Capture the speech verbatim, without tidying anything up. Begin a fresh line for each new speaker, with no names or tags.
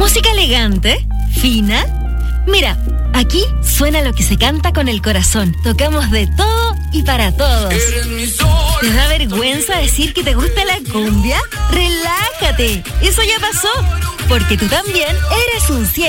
¿Música elegante? ¿Fina? Mira, aquí suena lo que se canta con el corazón. Tocamos de todo y para todos. ¿Te da vergüenza decir que te gusta la cumbia? ¡Relájate! Eso ya pasó, porque tú también eres un cien.